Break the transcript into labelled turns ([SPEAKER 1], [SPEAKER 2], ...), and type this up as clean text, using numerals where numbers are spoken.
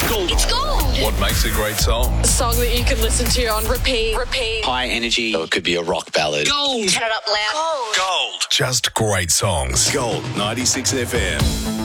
[SPEAKER 1] gold.
[SPEAKER 2] It's gold.
[SPEAKER 3] What makes a great song?
[SPEAKER 2] A song that you can listen to on repeat.
[SPEAKER 1] High energy.
[SPEAKER 4] So it could be a rock ballad.
[SPEAKER 1] Gold.
[SPEAKER 2] Turn it up loud. Gold.
[SPEAKER 3] Gold. Just great songs.
[SPEAKER 5] Gold 96 FM.